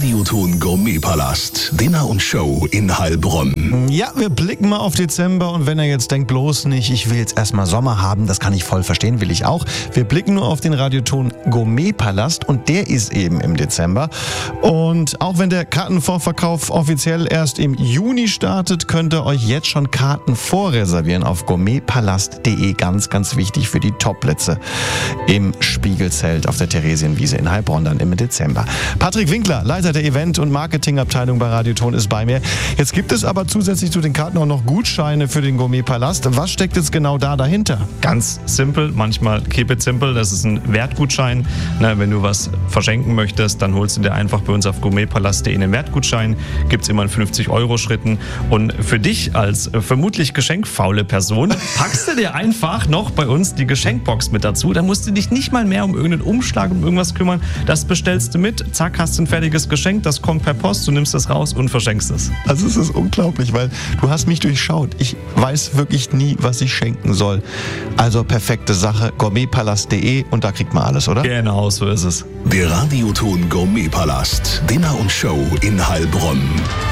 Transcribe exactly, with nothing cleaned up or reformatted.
Radioton Gourmetpalast. Dinner und Show in Heilbronn. Ja, wir blicken mal auf Dezember und wenn ihr jetzt denkt, bloß nicht, ich will jetzt erstmal Sommer haben, das kann ich voll verstehen, will ich auch. Wir blicken nur auf den Radioton Gourmetpalast und der ist eben im Dezember. Und auch wenn der Kartenvorverkauf offiziell erst im Juni startet, könnt ihr euch jetzt schon Karten vorreservieren auf gourmetpalast punkt de. Ganz, ganz wichtig für die Topplätze im Spiegelzelt auf der Theresienwiese in Heilbronn dann im Dezember. Patrick Winkler, Leiter der Event- und Marketingabteilung bei Radioton, ist bei mir. Jetzt gibt es aber zusätzlich zu den Karten auch noch Gutscheine für den Gourmetpalast. Was steckt jetzt genau da dahinter? Ganz simpel, manchmal keep it simple. Das ist ein Wertgutschein. Na, wenn du was verschenken möchtest, dann holst du dir einfach bei uns auf gourmetpalast punkt de einen Wertgutschein. Gibt es immer in fünfzig Euro Schritten. Und für dich als vermutlich geschenkfaule Person packst du dir einfach noch bei uns die Geschenkbox mit dazu. Da musst du dich nicht mal mehr um irgendeinen Umschlag, um irgendwas kümmern. Das bestellst du mit, zack, hast du ein fertiges Geschenk, das kommt per Post, du nimmst es raus und verschenkst es. Also es ist unglaublich, weil du hast mich durchschaut. Ich weiß wirklich nie, was ich schenken soll. Also perfekte Sache, gourmetpalast punkt de und da kriegt man alles, oder? Genau, so ist es. Der Radioton Gourmetpalast. Dinner und Show in Heilbronn.